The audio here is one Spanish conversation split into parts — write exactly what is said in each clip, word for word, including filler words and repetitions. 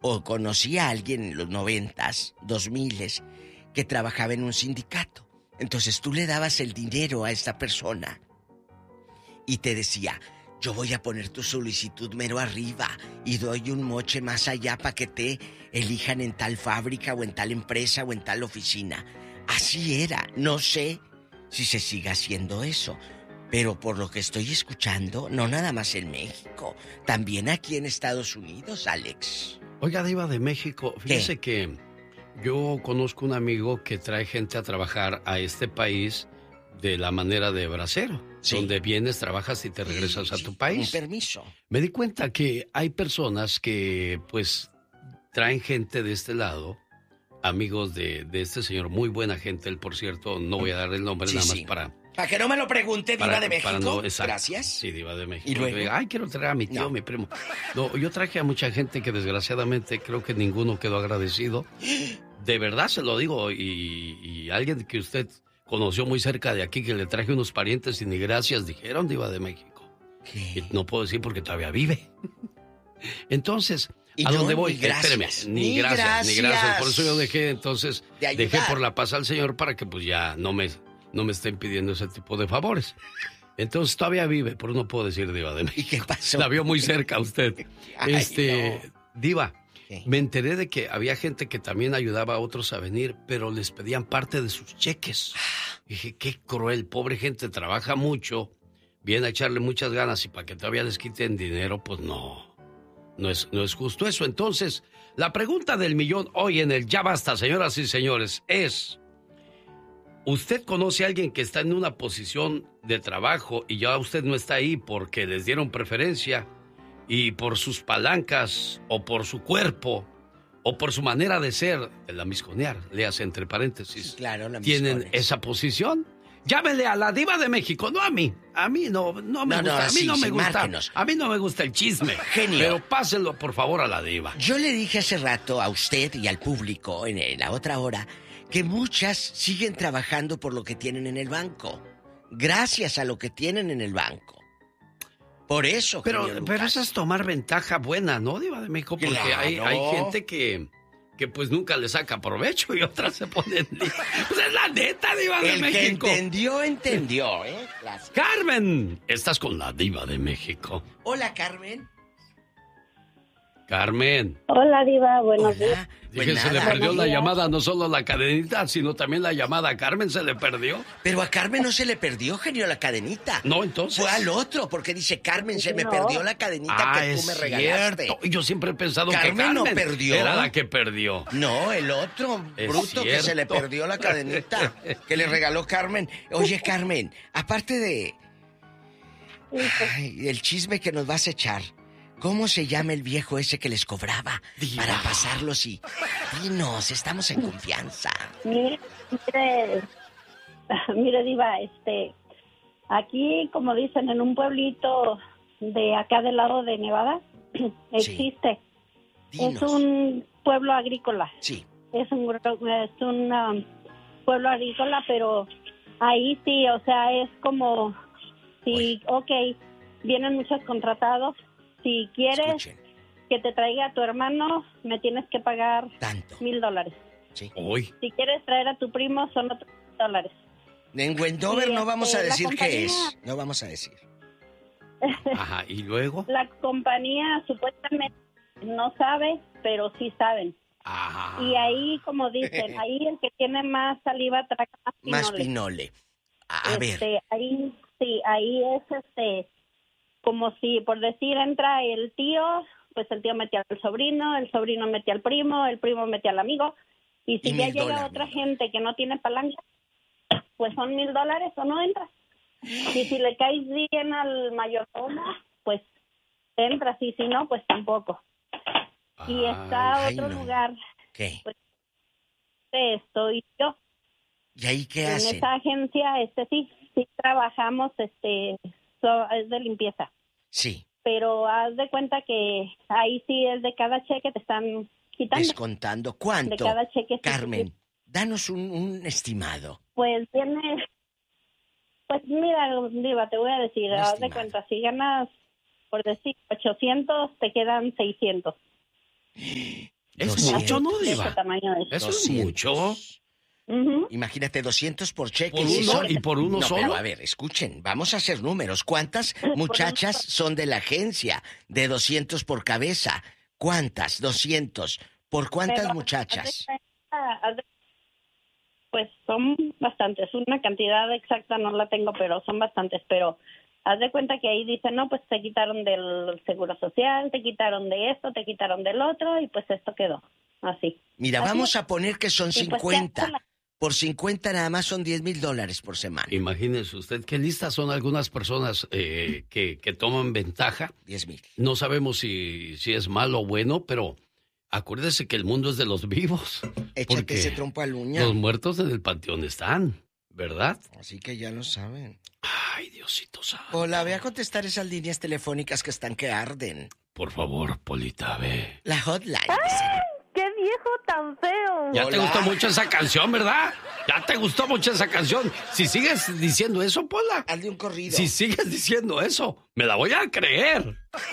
o conocí a alguien en los noventas, dos miles, que trabajaba en un sindicato. Entonces tú le dabas el dinero a esta persona y te decía, yo voy a poner tu solicitud mero arriba y doy un moche más allá para que te elijan en tal fábrica o en tal empresa o en tal oficina. Así era. No sé si se sigue haciendo eso, pero por lo que estoy escuchando, no nada más en México, también aquí en Estados Unidos, Alex. Oiga, Diva de México, fíjese ¿Qué? que yo conozco un amigo que trae gente a trabajar a este país de la manera de bracero, sí. donde vienes, trabajas y te regresas a tu país. Un permiso. Me di cuenta que hay personas que, pues, traen gente de este lado, amigos de, de este señor, muy buena gente, él, por cierto, no voy a dar el nombre, sí, nada más sí. para... Para que no me lo pregunte, Diva para, de México. No, gracias. Sí, Diva de México. ¿Y luego? Ay, quiero traer a mi tío, no. mi primo. No, yo traje a mucha gente que desgraciadamente creo que ninguno quedó agradecido. De verdad se lo digo. Y, y alguien que usted conoció muy cerca de aquí, que le traje unos parientes y ni gracias dijeron, Diva de México. ¿Qué? Y no puedo decir porque todavía vive. Entonces, ¿a dónde voy? Ni gracias. Espéreme, ni, ni gracias, gracias, ni gracias. Por eso yo dejé, entonces, de dejé por la paz al Señor para que pues ya no me... no me estén pidiendo ese tipo de favores. Entonces todavía vive, pero no puedo decir Diva de México. ¿Y qué pasó? La vio muy cerca usted. Ay, este, no. Diva, ¿qué? Me enteré de que había gente que también ayudaba a otros a venir, pero les pedían parte de sus cheques. Dije, qué cruel, pobre gente, trabaja mucho, viene a echarle muchas ganas y para que todavía les quiten dinero, pues no, no es, no es justo eso. Entonces, la pregunta del millón hoy en el Ya Basta, señoras y señores, es... ¿usted conoce a alguien que está en una posición de trabajo y ya usted no está ahí porque les dieron preferencia y por sus palancas o por su cuerpo o por su manera de ser, de la misconear, le hace entre paréntesis, sí, claro, la tienen esa posición? Llámele a la Diva de México, no a mí. A mí no, no me no, gusta, no, a mí sí, no me sí, gusta. márquenos. A mí no me gusta el chisme. Genio. Pero pásenlo, por favor, a la Diva. Yo le dije hace rato a usted y al público en, en la otra hora que muchas siguen trabajando por lo que tienen en el banco. Gracias a lo que tienen en el banco. Por eso, Pero, pero eso es tomar ventaja buena, ¿no, Diva de México? Porque claro. hay, hay gente que, que pues nunca le saca provecho y otras se ponen... Pues es la neta, Diva de el México. El que entendió, entendió, ¿eh? Gracias. Carmen, estás con la Diva de México. Hola, Carmen. Carmen. Hola, Diva, buenos Hola. días. Dije, pues se le perdió la llamada, no solo la cadenita, sino también la llamada a Carmen se le perdió. Pero a Carmen no se le perdió, genio, la cadenita. No, entonces. Fue al otro, porque dice, Carmen, se me no. perdió la cadenita ah, que tú es me regalaste. Cierto. Yo siempre he pensado Carmen que Carmen no perdió. Era la que perdió. No, el otro es bruto cierto. que se le perdió la cadenita que le regaló Carmen. Oye, Carmen, aparte de... Ay, el chisme que nos vas a echar... ¿cómo se llama el viejo ese que les cobraba Diva. Para pasarlos y... dinos, estamos en confianza. Mire, mire, mire, Diva, este... aquí, como dicen, en un pueblito de acá del lado de Nevada, existe. Sí. Es un pueblo agrícola. Sí. Es un, es un um, pueblo agrícola, pero ahí sí, o sea, es como... sí, ok, vienen muchos contratados. Si quieres Escuchen. Que te traiga a tu hermano, me tienes que pagar tanto mil dólares. Sí. Uy. Si quieres traer a tu primo, son otros dólares. En Wendover y no vamos este, a decir compañía... qué es. No vamos a decir. Ajá, ¿y luego? La compañía supuestamente no sabe, pero sí saben. Ajá. Y ahí, como dicen, ahí el que tiene más saliva traga más pinole. Más pinole. A, a este, ver. Ahí, sí, ahí es este... como si, por decir, entra el tío, pues el tío mete al sobrino, el sobrino mete al primo, el primo mete al amigo, y si y ya llega dólar, otra gente que no tiene palanca, pues son mil dólares o no entra. Y si le caes bien al mayordomo, pues entras, y si no, pues tampoco. Ay, y está ay, otro no. lugar, ¿Qué? pues estoy yo. ¿Y ahí qué en hacen? esa agencia, este sí, sí trabajamos, este, so, es de limpieza. Sí. Pero haz de cuenta que ahí sí es de cada cheque te están quitando. Descontando. ¿Cuánto? De cada cheque. Carmen, sí, sí. danos un, un estimado. Pues tiene... Pues mira, Diva, te voy a decir, Un haz estimado. de cuenta, si ganas, por decir, ochocientos, te quedan seiscientos. Es doscientos. mucho, ¿no, Ese Diva? tamaño es. Eso es doscientos. mucho. Ujú. Imagínate, doscientos por cheque. ¿Por si uno? son- ¿Y por uno no, solo? Pero a ver, escuchen, vamos a hacer números. ¿Cuántas muchachas son de la agencia? De doscientos por cabeza. ¿Cuántas? doscientos. ¿Por cuántas Pero, muchachas? haz de cuenta, haz de- Pues son bastantes. Una cantidad exacta no la tengo, pero son bastantes. Pero haz de cuenta que ahí dicen, no, pues te quitaron del seguro social, te quitaron de esto, te quitaron del otro, y pues esto quedó así. Mira, Así vamos es. a poner que son Y pues, cincuenta. ya, la- Por cincuenta nada más son diez mil dólares por semana. Imagínese usted qué listas son algunas personas eh, que, que toman ventaja. diez mil. No sabemos si, si es malo o bueno, pero acuérdese que el mundo es de los vivos. Échate porque ese trompo al uña. los muertos en el panteón están, ¿verdad? Así que ya lo saben. Ay, Diosito santo. Hola, voy a contestar esas líneas telefónicas que están que arden. Por favor, Polita, ve. La hotline. dicen. ¡Qué viejo tan feo! Ya te Hola. gustó mucho esa canción, ¿verdad? Ya te gustó mucho esa canción. Si sigues diciendo eso, Pola. Hazle un corrido. Si sigues diciendo eso, me la voy a creer.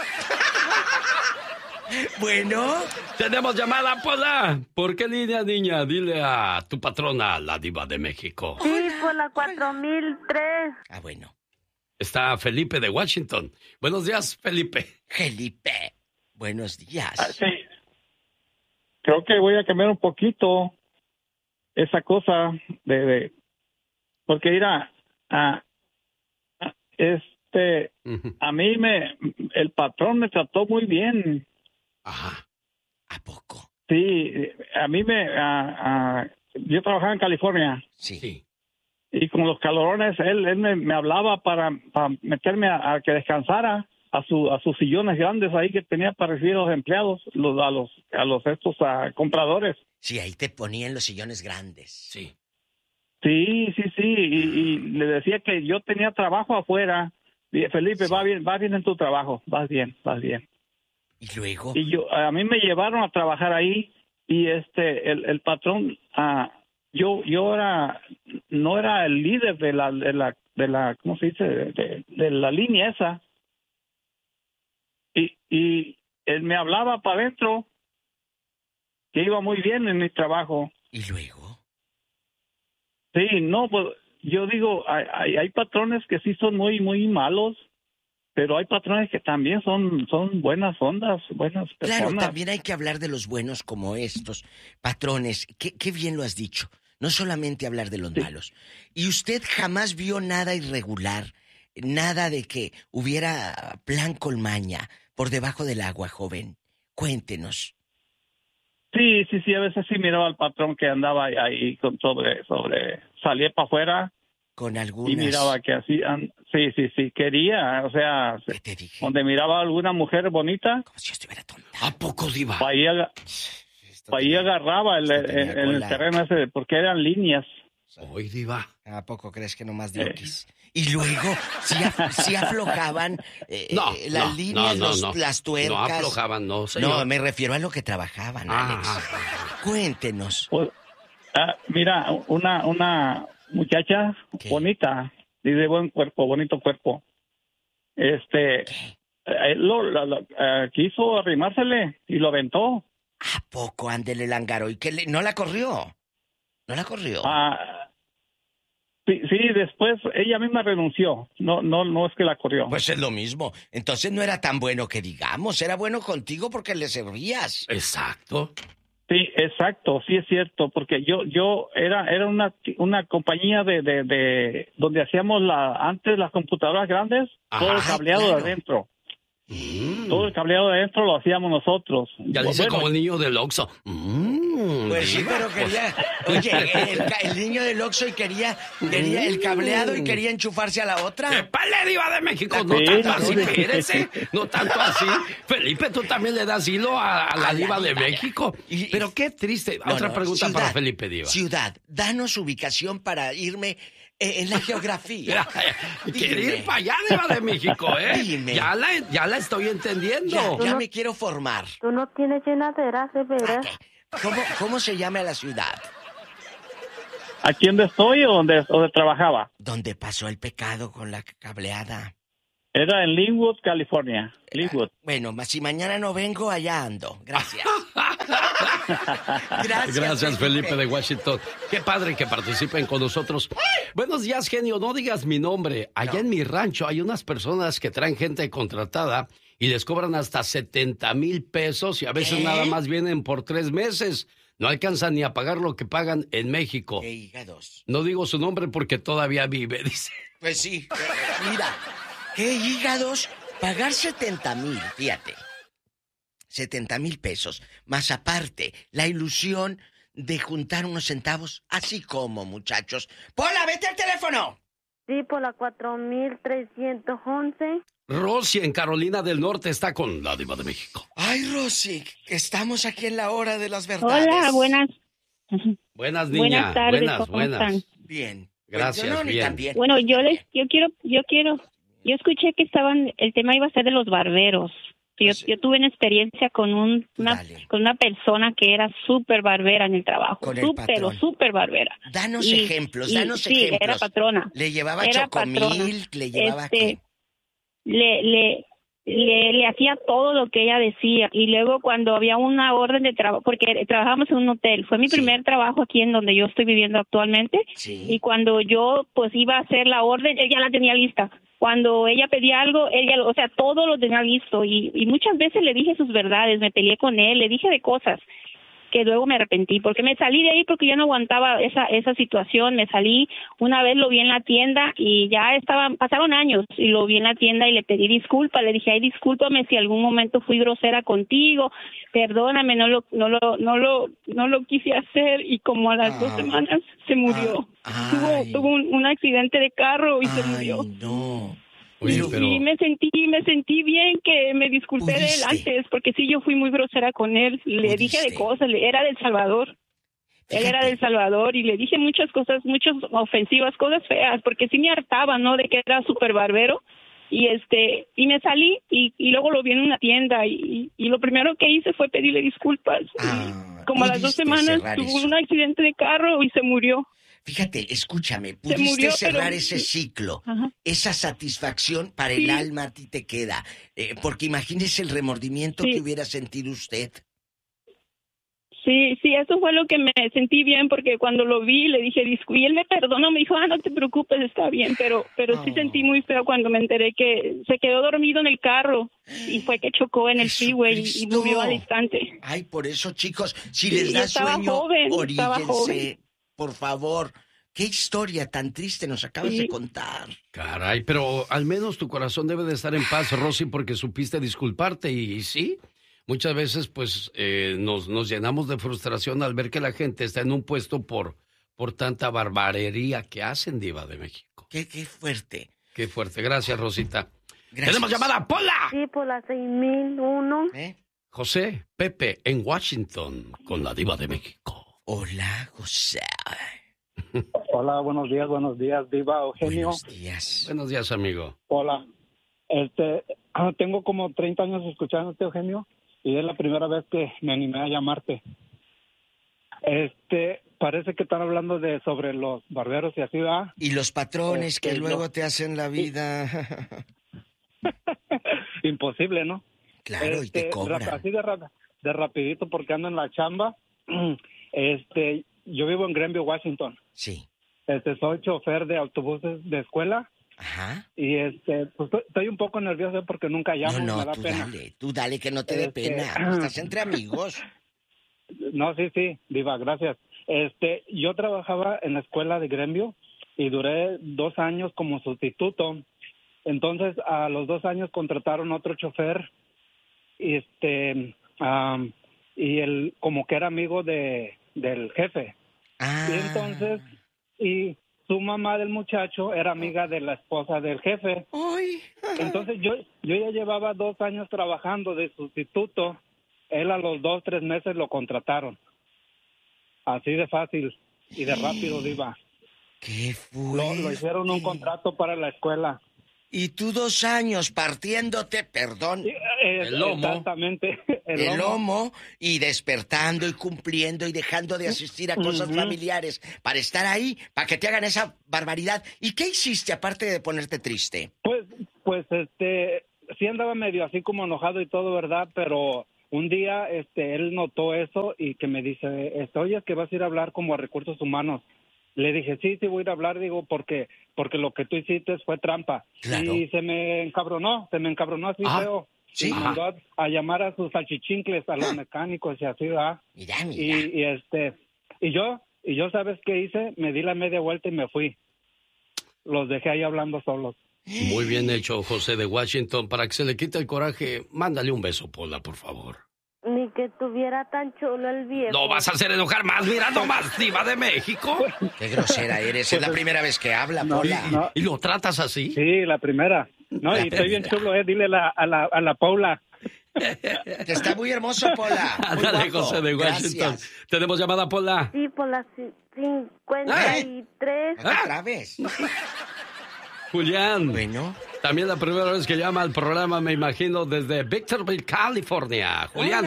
Bueno, Tenemos llamada, Pola. ¿Por qué línea, niña? Dile a tu patrona, la diva de México. Sí, por la cuatro mil tres. ah, bueno. Está Felipe de Washington. Buenos días, Felipe. Felipe, buenos Ah, días. sí. Creo que voy a cambiar un poquito esa cosa de... de porque mira, a, a- este, Ujú. a mí me... El patrón me trató muy bien. Ajá. ¿A poco? Sí, a mí me... a- a- yo trabajaba en California Sí. Sí. y con los calorones, él, él me, me hablaba para, para meterme a, a que descansara a su a sus sillones grandes ahí que tenía para recibir a los empleados, los, a los a los estos a compradores. Sí, ahí te ponían los sillones grandes. Sí. Sí, sí, sí, y, y le decía que yo tenía trabajo afuera. Dije, Felipe, va bien, va bien en tu trabajo, vas bien, vas bien. Y luego, Y yo, a mí me llevaron a trabajar ahí y este, el, el patrón, ah, yo, yo era, no era el líder de la, de la, de la, ¿cómo se dice? De, de- de la línea esa. Y, y él me hablaba para adentro que iba muy bien en mi trabajo. y luego. Sí, no, pues yo digo, hay, hay, hay patrones que sí son muy, muy malos, pero hay patrones que también son, son buenas ondas, buenas personas. Claro, también hay que hablar de los buenos como estos. Patrones, qué, qué bien lo has dicho. No solamente hablar de los Sí. malos. ¿Y usted jamás vio nada irregular? Nada de que hubiera plan con maña por debajo del agua, joven. Cuéntenos. Sí, sí, sí, a veces sí miraba al patrón que andaba ahí, ahí con sobre, sobre, salía para afuera Con algunas... y miraba que así, an- sí, sí, sí, quería, o sea, ¿Qué te dije? donde miraba a alguna mujer bonita, Como si yo estuviera tonta. ¿A poco, diva? pa' ahí, aga- Esto pa' ahí tenía- agarraba el, esto tenía en el cola. terreno ese, porque eran líneas. Hoy, diva. ¿A poco crees que nomás Eh. diokis? Y luego, si, af- si aflojaban eh, No, eh, las no, líneas, no, no, los- no. las tuercas. No aflojaban, no, señor. No, me refiero a lo que trabajaban, Ah, Alex. Cuéntenos. Pues, ah, mira, una, una muchacha ¿Qué? bonita, y de buen cuerpo, bonito cuerpo. Este, eh, lo, lo- lo- eh, quiso arrimársele y lo aventó. ¿A poco ándele el ángaro? ¿Y qué le... no la corrió? ¿No la corrió? Ah, sí, sí, después ella misma renunció. No, no, no es que la corrió. Pues es lo mismo. Entonces no era tan bueno que digamos. Era bueno contigo porque le servías. exacto. Sí, exacto, sí es cierto, porque yo, yo era, era una, una compañía de, de, de donde hacíamos la, antes las computadoras grandes, Ajá, todo el cableado claro. de adentro. Mm. Todo el cableado de adentro lo hacíamos nosotros. Ya dice Bueno, como el niño del Oxxo. Mm, Pues sí, diva, pero pues, quería... Oye, el, ca- el niño del Oxxo y quería, quería el cableado y quería enchufarse a la otra. ¡Épale, diva de México! No Sí, tanto sí, así, sí. espérese. No tanto así. Felipe, tú también le das hilo a, a la A la diva de diva. México. Y- Pero qué triste. No, Otra no, pregunta ciudad, para Felipe, diva. Ciudad, danos ubicación para irme eh, en la geografía. Quiere Dime. ir para allá, diva de México, ¿eh? Dime. Ya la, ya la estoy entendiendo. Ya, ya me quiero formar. Tú no tienes llenaderas, de veras. ¿Cómo, ¿Cómo se llama la ciudad? ¿aquí donde estoy o donde, donde trabajaba? ¿Dónde pasó el pecado con la cableada? Era en Linwood, California. Linwood. Bueno, ma- si mañana no vengo, allá ando. Gracias. Gracias, Gracias, Felipe. Felipe de Washington. Qué padre que participen con nosotros. Buenos días, genio. No digas mi nombre. Allá No. en mi rancho hay unas personas que traen gente contratada y les cobran hasta setenta mil pesos y a veces ¿Qué? nada más vienen por tres meses. No alcanzan ni a pagar lo que pagan en México. ¿Qué hígados? No digo su nombre porque todavía vive, dice. Pues sí, mira, ¿qué hígados? Pagar setenta mil, fíjate. setenta mil pesos. Más aparte, la ilusión de juntar unos centavos, así como, muchachos. ¡Pola, vete al teléfono! Sí, por la cuatro mil trescientos once. Rosy en Carolina del Norte está con la Diva de México. Ay, Rosy, estamos aquí en la hora de las verdades. Hola, buenas. Buenas, niña. Buenas tardes, Buenas, ¿cómo buenas. están? Bien. Gracias, Pues yo no, ni bien. tan bien. Bueno, yo les, yo quiero, yo quiero, yo escuché que estaban, el tema iba a ser de los barberos. Yo, Pues, yo tuve una experiencia con un, una, dale. con una persona que era súper barbera en el trabajo, Con el súper, patrón. súper barbera. Danos Y- ejemplos, y- danos sí, ejemplos. era patrona. Le llevaba Era chocomil, patrona. le llevaba Este, qué. le, le, le, le hacía todo lo que ella decía. Y luego cuando había una orden de trabajo, porque trabajábamos en un hotel, fue mi Sí. primer trabajo aquí en donde yo estoy viviendo actualmente. Sí. Y cuando yo pues iba a hacer la orden, ella la tenía lista. Cuando ella pedía algo, ella, o sea, todo lo tenía listo. Y, y muchas veces le dije sus verdades, me peleé con él, le dije de cosas que luego me arrepentí, porque me salí de ahí porque ya no aguantaba esa esa situación, me salí, una vez lo vi en la tienda y ya estaban, pasaron años, y lo vi en la tienda y le pedí disculpas, le dije, ay, discúlpame si algún momento fui grosera contigo, perdóname, no lo, no lo, no lo, no lo quise hacer, y como a las Ah. dos semanas se murió, Ah, tuvo, ay. tuvo un, un accidente de carro y se Ay, murió. no. Oye, Pero- pero- Y me sentí, me sentí bien que me disculpé de él ¿Pudiste? antes, porque sí, yo fui muy grosera con él, le dije de ¿Pudiste? cosas, le- era del Salvador. Él era Fíjate. del Salvador y le dije muchas cosas, muchas ofensivas, cosas feas, porque sí me hartaba, ¿no? De que era súper barbero. Y este, y me salí y, y luego lo vi en una tienda y, y lo primero que hice fue pedirle disculpas. Ah, Y como a las dos pudiste semanas cerrar tuvo eso. un accidente de carro y se murió. Fíjate, escúchame, pudiste murió, cerrar pero- ese ciclo. Ajá. Esa satisfacción para el Sí. alma a ti te queda. Eh, porque imagínese el remordimiento Sí. que hubiera sentido usted. Sí, sí, eso fue lo que me sentí bien, porque cuando lo vi le dije disculpe, y él me perdonó, me dijo, ah, no te preocupes, está bien, pero pero sí Oh. sentí muy feo cuando me enteré que se quedó dormido en el carro y fue que chocó en el freeway y- y Jesucristo. murió al instante. Ay, por eso, chicos, si Sí, les yo da estaba sueño, joven, estaba oríllense, joven. por favor. Qué historia tan triste nos acabas Sí. de contar. Caray, pero al menos tu corazón debe de estar en paz, Rosy, porque supiste disculparte y, sí, muchas veces pues eh, nos, nos llenamos de frustración al ver que la gente está en un puesto por, por tanta barbarería que hacen, Diva de México. Qué, qué fuerte. Qué fuerte. Gracias, Rosita. Gracias. ¡Tenemos llamada, Pola! Sí, por la seis mil uno. ¿Eh? José, Pepe, en Washington, con la Diva de México. Hola, José. Hola, buenos días, buenos días, Diva, Eugenio. Buenos días. Buenos días, amigo. Hola. Este, ah, tengo como treinta años escuchándote, Eugenio, y es la primera vez que me animé a llamarte. Este, parece que están hablando de sobre los barberos y así, ¿va? Y los patrones que Este, luego no. te hacen la vida. Imposible, ¿no? Claro, y te Este, cobran. rap- Así de, ra- de rapidito porque ando en la chamba. Este, yo vivo en Greenville, Washington. Sí. Este, soy chofer de autobuses de escuela. Ajá. Y este, pues estoy- estoy un poco nervioso porque nunca llamo, No, me no, da tú pena. dale, tú dale que no te dé Este, pena. Estás entre amigos. No, sí, sí, Diva, gracias. Este, yo trabajaba en la escuela de Gremio y duré dos años como sustituto. Entonces, a los dos años contrataron otro chofer, y este, am, y él como que era amigo de del jefe. Ah. Y entonces, y su mamá del muchacho era amiga de la esposa del jefe. Ay. Entonces yo yo ya llevaba dos años trabajando de sustituto. Él a los dos, tres meses lo contrataron. Así de fácil y de rápido, Diva. Qué Lo, fuerte. lo hicieron un contrato para la escuela. Y tú dos años partiéndote, perdón, Y, eh, El lomo. Exactamente. El, el lomo. lomo y despertando y cumpliendo y dejando de asistir a cosas Ujú. familiares para estar ahí, para que te hagan esa barbaridad. ¿Y qué hiciste aparte de ponerte triste? Pues, pues, este, sí andaba medio así como enojado y todo, ¿verdad? Pero un día este, él notó eso y que me dice, este, oye, es que vas a ir a hablar como a recursos humanos. Le dije, sí, sí voy a ir a hablar, digo, porque porque lo que tú hiciste fue trampa. Claro. Y se me encabronó, se me encabronó así Ah, feo. sí. Y mandó a, a llamar a sus salchichincles, a los mecánicos y así, ¿verdad? Mira, mira. Y, y este, y yo, y yo, ¿sabes qué hice? Me di la media vuelta y me fui. Los dejé ahí hablando solos. Muy bien hecho, José de Washington. Para que se le quite el coraje, mándale un beso, Pola, por favor. Ni que tuviera tan chulo el viejo. No vas a hacer enojar más, mira nomás, diva de México. Qué grosera eres, es la primera vez que habla, No, Pola. no. ¿Y lo tratas así? Sí, la primera. No, y estoy bien chulo, eh. Dile la, a, la, a la Paula. Que está muy hermoso, Pola. Muy Ándale, guapo. José de Washington. Gracias. ¿Tenemos llamada, Pola? Sí, por las cincuenta y tres. ¿No te trabes? Julián. Bueno. También la primera vez que llama al programa, me imagino, desde Victorville, California. Julián.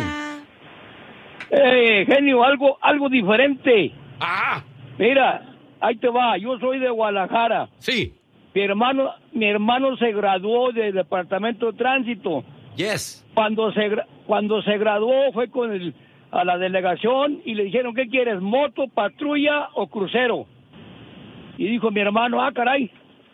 Eh, genio, algo, algo diferente. Ah, Mira, ahí te va, yo soy de Guadalajara. sí. Mi hermano, mi hermano se graduó del departamento de tránsito. Yes. Cuando se gra- cuando se graduó fue con el, a la delegación y le dijeron, ¿qué quieres, moto, patrulla o crucero? Y dijo mi hermano, ah, caray.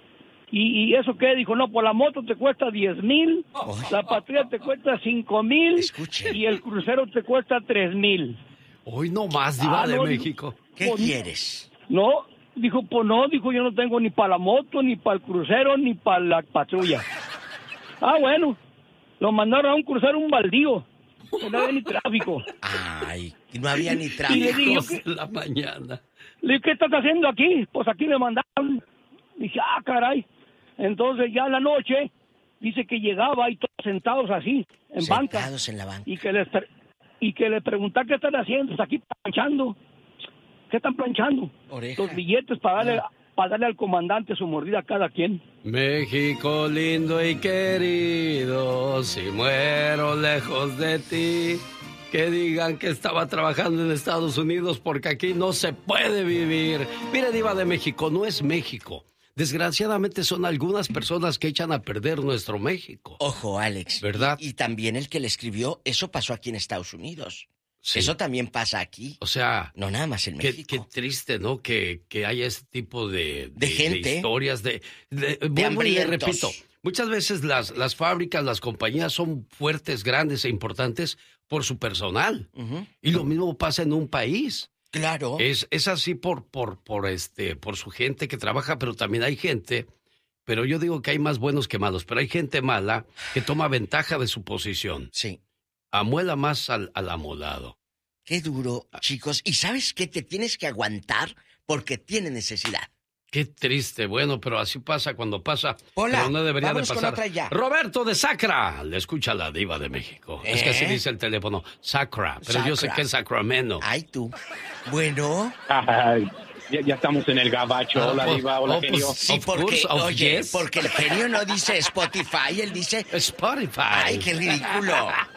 ¿Y, y eso qué? Dijo, no, por la moto te cuesta diez mil, Oh. la patrulla te cuesta cinco mil Escuche. y el crucero te cuesta tres mil. Hoy no más, diva Ah, de no, México. ¿Qué Pues- quieres? No, dijo, pues no, dijo, yo no tengo ni para la moto, ni para el crucero, ni para la patrulla. Ah, bueno, lo mandaron a un crucero, un baldío, que no había ni tráfico. Ay, y no había ni Y le tráfico. dije, Dos de la mañana. Le dije, ¿qué estás haciendo aquí? Pues aquí me mandaron. Dije, ah, caray. Entonces ya en la noche, dice que llegaba y todos sentados así, en banca. Sentados en la banca. Y que les, pre- y que le preguntaba qué están haciendo, pues aquí planchando. ¿Qué están planchando? Oreja. Los billetes para darle, para darle al comandante su mordida a cada quien. México lindo y querido, si muero lejos de ti, que digan que estaba trabajando en Estados Unidos porque aquí no se puede vivir. Mire, diva de México, no es México. Desgraciadamente son algunas personas que echan a perder nuestro México. Ojo, Alex. ¿Verdad? Y, y también el que le escribió, eso pasó aquí en Estados Unidos. Sí. Eso también pasa aquí. O sea, No nada más en qué, México. qué triste, ¿no? Que, que haya este tipo de, De gente. historias, de, de, vuelvo y le hambrientos. repito, muchas veces las, las fábricas, las compañías son fuertes, grandes e importantes por su personal. Ujú. Y lo mismo pasa en un país. Claro. Es, es así por, por, por, este, por su gente que trabaja, pero también hay gente, pero yo digo que hay más buenos que malos, pero hay gente mala que toma ventaja de su posición. Sí. Amuela más al, al amolado. Qué duro, chicos. ¿Y sabes qué? Te tienes que aguantar porque tiene necesidad. Qué triste, bueno, pero así pasa cuando pasa. Hola, pero no debería de vámonos con pasar. otra ya. Roberto de Sacra, le escucha la diva de México. Es que así ¿Eh? dice el teléfono, Sacra, pero yo sé Sacra. que es Sacramento. Ay, tú. Bueno, Ay, ya, ya estamos en el gabacho. Ah, Hola, pues, Diva. Hola, oh, pues, genio. sí, Of porque, course, of oye, yes. porque el genio no dice Spotify, él dice, Spotify. ay, qué ridículo.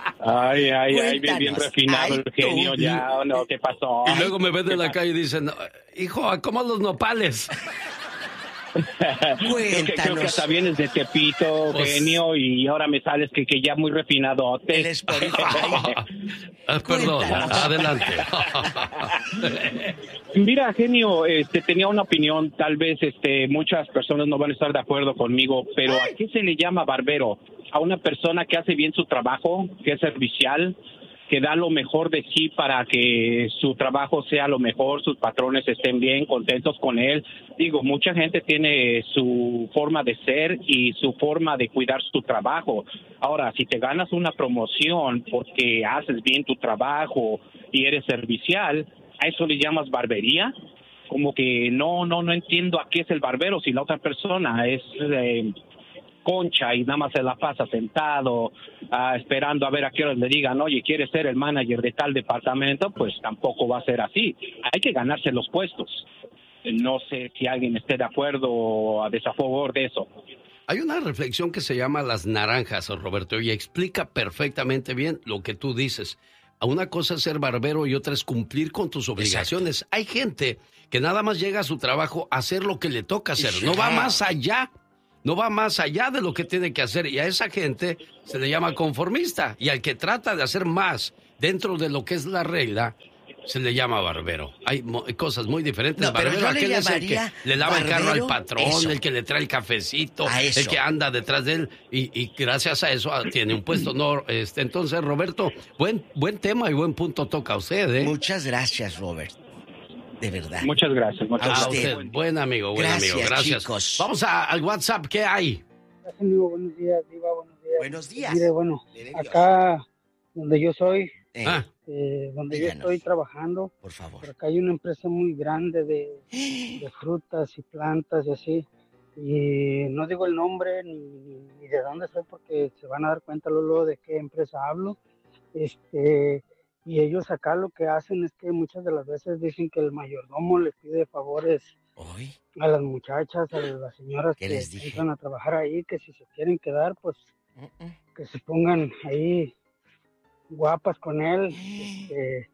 Ay, ay, ay, bien, bien Cuéntanos. refinado Ay, el genio. tú. Ya, no, ¿qué pasó? Y luego me ven de la calle y dicen, hijo, ¿cómo los nopales? Creo que, creo que Cuéntanos. hasta vienes de Tepito, Pues- genio, y ahora me sales que, que ya muy refinado. El Spotify. Ah, perdón, Cuéntanos. adelante. Mira, genio, este, tenía una opinión, tal vez este, muchas personas no van a estar de acuerdo conmigo, pero ¿a qué se le llama barbero? A una persona que hace bien su trabajo, que es servicial, que da lo mejor de sí para que su trabajo sea lo mejor, sus patrones estén bien, contentos con él. Digo, mucha gente tiene su forma de ser y su forma de cuidar su trabajo. Ahora, si te ganas una promoción porque haces bien tu trabajo y eres servicial, ¿a eso le llamas barbería? Como que no, no, no entiendo a qué es el barbero si la otra persona es eh, concha y nada más se la pasa sentado, ah, esperando a ver a qué hora le digan, oye, ¿quieres ser el manager de tal departamento? Pues tampoco va a ser así. Hay que ganarse los puestos. No sé si alguien esté de acuerdo o a desafavor de eso. Hay una reflexión que se llama Las Naranjas, Roberto, y explica perfectamente bien lo que tú dices. Una cosa es ser barbero y otra es cumplir con tus obligaciones. Exacto. Hay gente que nada más llega a su trabajo a hacer lo que le toca hacer, no va más allá. no va más allá de lo que tiene que hacer. Y a esa gente se le llama conformista. Y al que trata de hacer más dentro de lo que es la regla, se le llama barbero. Hay mo- cosas muy diferentes. No, pero Barbero, yo le aquel es el que llamaría le lava el carro al barbero, patrón, eso. el que le trae el cafecito, A eso. el que anda detrás de él. Y, y gracias a eso ah, tiene un puesto. No, este, entonces, Roberto, buen, buen tema y buen punto toca usted, ¿eh? Muchas gracias, Robert. De verdad. Muchas gracias. Muchas A A usted. usted. Buen amigo, buen Gracias, amigo. Gracias. chicos. Vamos a- al WhatsApp. ¿Qué hay? Gracias, amigo. Buenos días, Diva. Buenos días. Buenos días. Mire, bueno, De Dios. acá donde yo soy, Eh, Ah, eh, donde Díganos. yo estoy trabajando, por favor. por acá hay una empresa muy grande de, de frutas y plantas y así. Y no digo el nombre ni, ni de dónde soy porque se van a dar cuenta luego de qué empresa hablo. Este, y ellos acá lo que hacen es que muchas de las veces dicen que el mayordomo les pide favores Hoy. a las muchachas, a las señoras ¿Qué que les dije? entran a trabajar ahí, que si se quieren quedar, pues Mm, mm. que se pongan ahí guapas con él. este,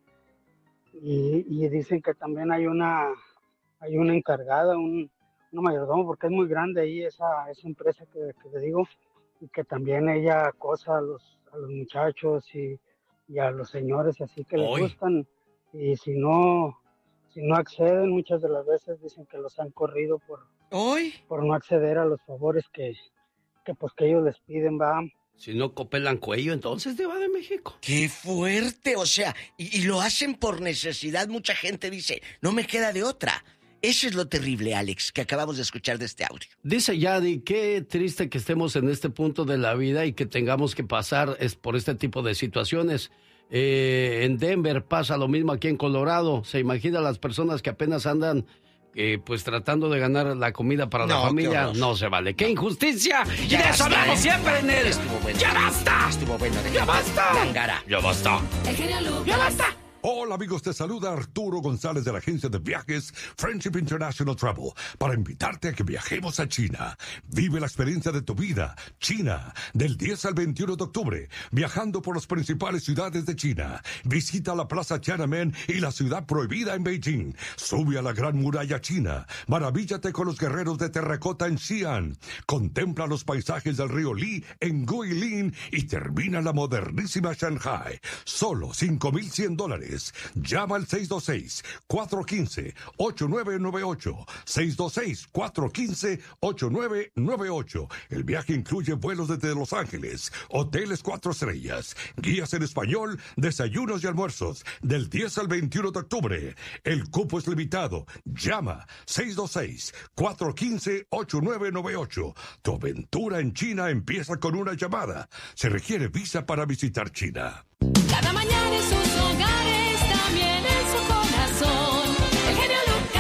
y, y dicen que también hay una hay una encargada, un, una mayordomo, porque es muy grande ahí esa, esa empresa que, que le digo, y que también ella acosa a los, a los muchachos y, y a los señores así que les Hoy. gustan. Y si no, si no acceden, muchas de las veces dicen que los han corrido por, Hoy. por no acceder a los favores que, que pues que ellos les piden, va. si no copelan cuello, entonces te va de México. ¡Qué fuerte! O sea, y, y lo hacen por necesidad. Mucha gente dice, no me queda de otra. Eso es lo terrible, Alex, que acabamos de escuchar de este audio. Dice Yadi, qué triste que estemos en este punto de la vida y que tengamos que pasar es, por este tipo de situaciones. Eh, en Denver pasa lo mismo aquí en Colorado. Se imagina las personas que apenas andan eh, pues tratando de ganar la comida para No, la qué familia. horror. No se vale. ¡Qué injusticia! Y Ya de eso basta, hablamos ¿eh? siempre en el... Estuvo bueno. ¡Ya basta! Estuvo bueno. ¡Ya basta! Tangara. ¡Ya basta! ¡Ya basta! Hola amigos, te saluda Arturo González de la agencia de viajes Friendship International Travel para invitarte a que viajemos a China. Vive la experiencia de tu vida. China, del diez al veintiuno de octubre, viajando por las principales ciudades de China. Visita la Plaza Tiananmen y la ciudad prohibida en Beijing. Sube a la Gran Muralla China. Maravíllate con los guerreros de terracota en Xi'an. Contempla los paisajes del río Li en Guilin y termina en la modernísima Shanghai. Solo cinco mil cien dólares. Llama al seis dos seis, cuatro uno cinco, ocho nueve nueve ocho. seis dos seis, cuatro uno cinco, ocho nueve nueve ocho. El viaje incluye vuelos desde Los Ángeles, hoteles cuatro estrellas, guías en español, desayunos y almuerzos, del diez al veintiuno de octubre. El cupo es limitado. Llama seis dos seis, cuatro uno cinco, ocho nueve nueve ocho. Tu aventura en China empieza con una llamada. Se requiere visa para visitar China. Cada mañana en sus hogares, también en su corazón. El genio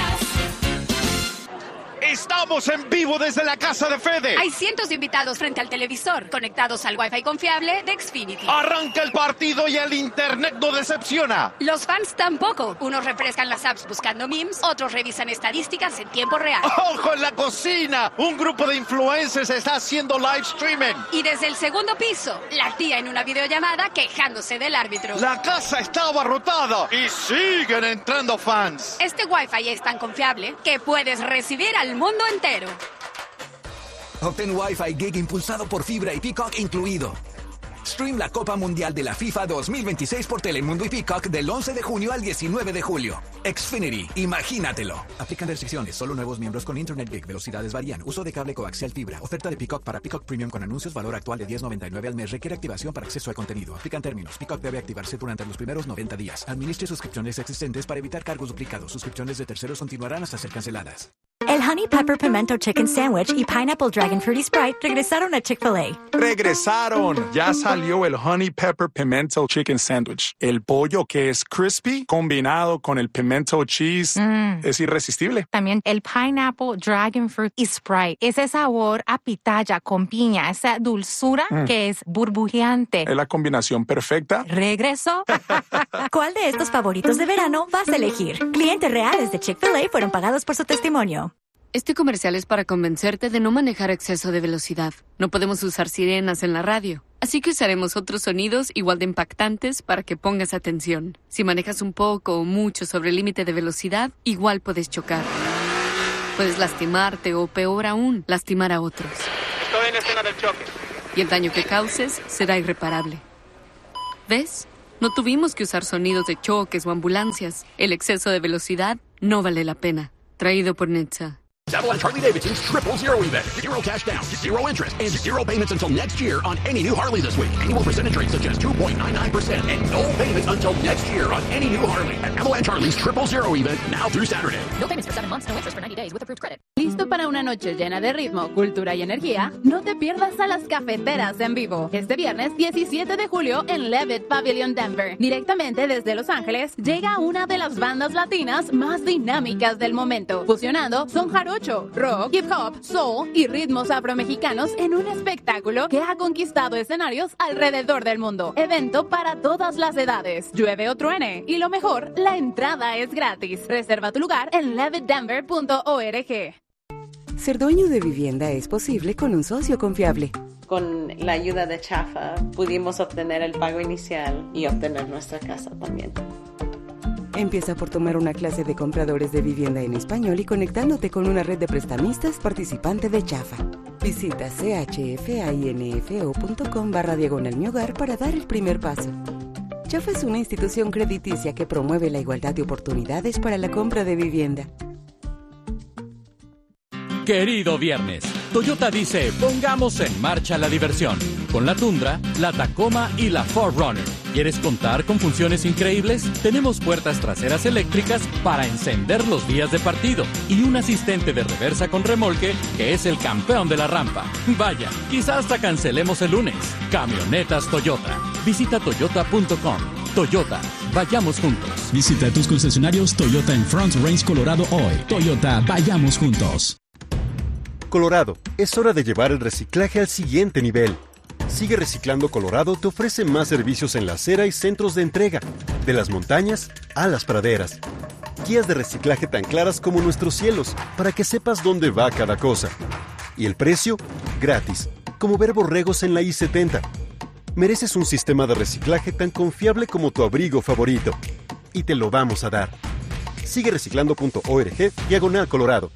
Lucas. Estamos en vivo desde la casa de Fede. Hay cientos de invitados frente al televisor, conectados al Wi-Fi confiable de Xfinity. Arranca el partido y el internet no decepciona. Los fans tampoco. Unos refrescan las apps buscando memes, otros revisan estadísticas en tiempo real. ¡Ojo en la cocina! Un grupo de influencers está haciendo live streaming. Y desde el segundo piso, la tía en una videollamada quejándose del árbitro. La casa está abarrotada y siguen entrando fans. Este Wi-Fi es tan confiable que puedes recibir al mundo entero. Obtén Wi-Fi Gig impulsado por fibra y Peacock incluido. Stream la Copa Mundial de la FIFA dos mil veintiséis por Telemundo y Peacock del once de junio al diecinueve de julio. Xfinity, imagínatelo. Aplican restricciones. Solo nuevos miembros con Internet Gig. Velocidades varían. Uso de cable coaxial fibra. Oferta de Peacock para Peacock Premium con anuncios. Valor actual de diez noventa y nueve al mes. Requiere activación para acceso al contenido. Aplican términos. Peacock debe activarse durante los primeros noventa días. Administre suscripciones existentes para evitar cargos duplicados. Suscripciones de terceros continuarán hasta ser canceladas. El Honey Pepper Pimento Chicken Sandwich y Pineapple Dragon Fruity Sprite regresaron a Chick-fil-A. Regresaron. Ya salió el Honey Pepper Pimento Chicken Sandwich. El pollo que es crispy combinado con el pimento cheese Mm. es irresistible. También el Pineapple Dragon Fruit y Sprite. Ese sabor a pitaya con piña, esa dulzura Mm. que es burbujeante. Es la combinación perfecta. ¿Regreso? ¿Cuál de estos favoritos de verano vas a elegir? Clientes reales de Chick-fil-A fueron pagados por su testimonio. Este comercial es para convencerte de no manejar a exceso de velocidad. No podemos usar sirenas en la radio, así que usaremos otros sonidos igual de impactantes para que pongas atención. Si manejas un poco o mucho sobre el límite de velocidad, igual puedes chocar. Puedes lastimarte o, peor aún, lastimar a otros. en escena del choque. Y el daño que causes será irreparable. ¿Ves? No tuvimos que usar sonidos de choques o ambulancias. El exceso de velocidad no vale la pena. Traído por N H T S A. Saddle and Harley Davidson's triple zero event. Zero cash down, zero interest, and zero payments until next year on any new Harley this week. Annual percentage rates such as two point nine nine percent and no payments until next year on any new Harley. At Avalanche Harley's triple zero event now through Saturday. No payments for seven months, no interest for ninety days with approved credit. ¿Listo para una noche llena de ritmo, cultura y energía? No te pierdas a las cafeteras en vivo. Este viernes diecisiete de julio en Levitt Pavilion Denver. Directamente desde Los Ángeles llega una de las bandas latinas más dinámicas del momento, fusionando son jarocho, rock, hip hop, soul y ritmos afromexicanos en un espectáculo que ha conquistado escenarios alrededor del mundo. Evento para todas las edades, llueve o truene, y lo mejor, la entrada es gratis. Reserva tu lugar en levitt denver punto org. Ser dueño de vivienda es posible con un socio confiable. Con la ayuda de Chafa pudimos obtener el pago inicial y obtener nuestra casa también. Empieza por tomar una clase de compradores de vivienda en español y conectándote con una red de prestamistas participante de Chafa. Visita chfainfo.com barra diagonal mi hogar para dar el primer paso. Chafa es una institución crediticia que promueve la igualdad de oportunidades para la compra de vivienda. Querido viernes, Toyota dice, pongamos en marcha la diversión. Con la Tundra, la Tacoma y la cuatro runner. ¿Quieres contar con funciones increíbles? Tenemos puertas traseras eléctricas para encender los días de partido y un asistente de reversa con remolque que es el campeón de la rampa. Vaya, quizás hasta cancelemos el lunes. Camionetas Toyota. Visita toyota punto com. Toyota, vayamos juntos. Visita tus concesionarios Toyota en Front Range, Colorado hoy. Toyota, vayamos juntos. Colorado, es hora de llevar el reciclaje al siguiente nivel. Sigue Reciclando Colorado te ofrece más servicios en la acera y centros de entrega, de las montañas a las praderas. Guías de reciclaje tan claras como nuestros cielos, para que sepas dónde va cada cosa. Y el precio, gratis, como ver borregos en la I setenta. Mereces un sistema de reciclaje tan confiable como tu abrigo favorito. Y te lo vamos a dar. Sigue reciclando punto org, diagonal Colorado.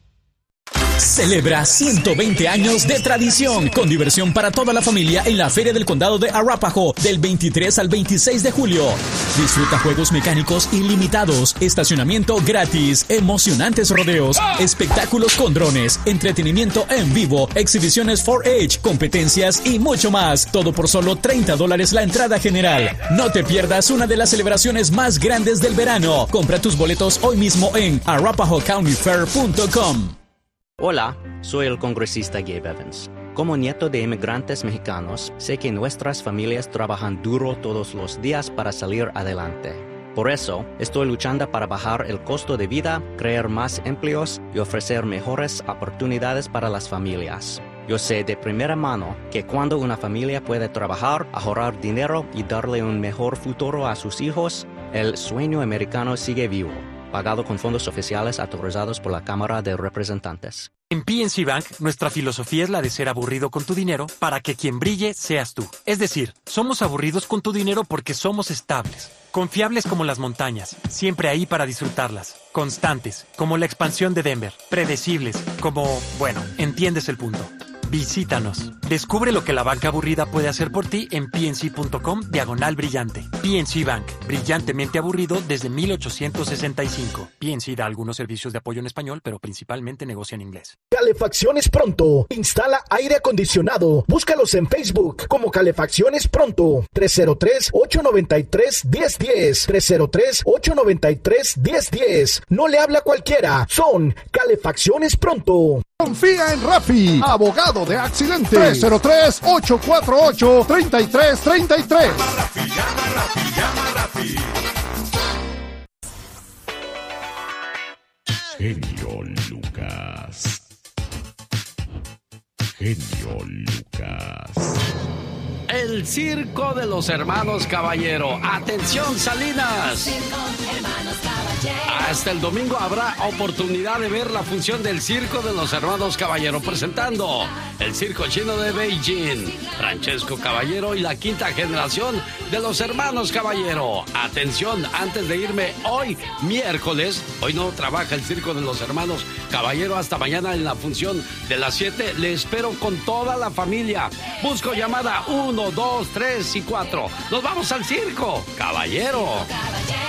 Celebra ciento veinte años de tradición con diversión para toda la familia en la Feria del Condado de Arapahoe del veintitrés al veintiséis de julio. Disfruta juegos mecánicos ilimitados, estacionamiento gratis, emocionantes rodeos, espectáculos con drones, entretenimiento en vivo, exhibiciones cuatro H, competencias y mucho más. Todo por solo treinta dólares la entrada general. No te pierdas una de las celebraciones más grandes del verano. Compra tus boletos hoy mismo en arapahoe county fair punto com. Hola, soy el congresista Gabe Evans. Como nieto de inmigrantes mexicanos, sé que nuestras familias trabajan duro todos los días para salir adelante. Por eso, estoy luchando para bajar el costo de vida, crear más empleos y ofrecer mejores oportunidades para las familias. Yo sé de primera mano que cuando una familia puede trabajar, ahorrar dinero y darle un mejor futuro a sus hijos, el sueño americano sigue vivo. Pagado con fondos oficiales autorizados por la Cámara de Representantes. En P N C Bank, nuestra filosofía es la de ser aburrido con tu dinero para que quien brille seas tú. Es decir, somos aburridos con tu dinero porque somos estables, confiables como las montañas, siempre ahí para disfrutarlas, constantes, como la expansión de Denver, predecibles, como, bueno, entiendes el punto. Visítanos. Descubre lo que la banca aburrida puede hacer por ti en pnc.com diagonal brillante. P N C Bank, brillantemente aburrido desde mil ochocientos sesenta y cinco. P N C da algunos servicios de apoyo en español, pero principalmente negocia en inglés. Calefacciones Pronto. Instala aire acondicionado. Búscalos en Facebook como Calefacciones Pronto. tres cero tres, ocho nueve tres, uno cero uno cero. tres cero tres, ocho nueve tres, uno cero uno cero. No le habla cualquiera. Son Calefacciones Pronto. Confía en Rafi, abogado de accidentes. tres cero tres, ocho cuatro ocho, tres tres tres tres. Llama Rafi, llama Rafi, llama Rafi. Genio Lucas. Genio Lucas. El circo de los hermanos Caballero. ¡Atención, Salinas! Circo, hermanos Caballero. Hasta el domingo habrá oportunidad de ver la función del Circo de los Hermanos Caballero, presentando el Circo Chino de Beijing, Francesco Caballero y la quinta generación de los Hermanos Caballero. Atención, antes de irme hoy, miércoles, hoy no trabaja el Circo de los Hermanos Caballero, hasta mañana en la función de las siete. Le espero con toda la familia. Busco llamada uno, dos, tres y cuatro. Nos vamos al Circo Caballero.